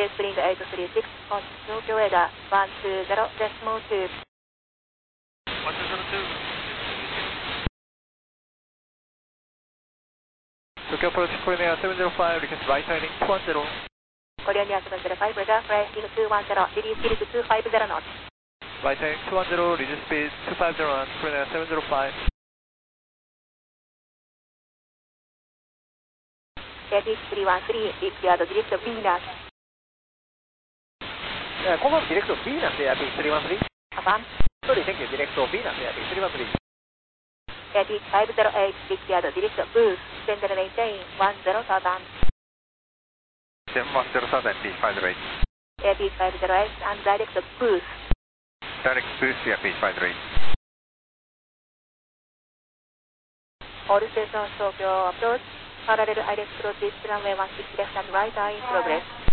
British Spring 836 on Tokyo Eda 120.2. 東京アプローチコリア705、リクエストライトエンディング210。 コリア705、レガーフライティング210、リリースキルク250ノット。 ライトエンディング210、リリーススピード250、コリア705。 AT313、リッチヤードディレクトビーナス。 コンファームディレクトビーナス AT313。 アファン。 ソリー、Thank you、ディレクトビーナス AT313。 AT508、リッチヤードディレクトブース、セントルメインテイン10サータン。 10サータン P58。 AT508 and direct boost. Direct boost via P58. All stations Tokyo approach, parallel ILS approach, runway 16 left and right are in progress.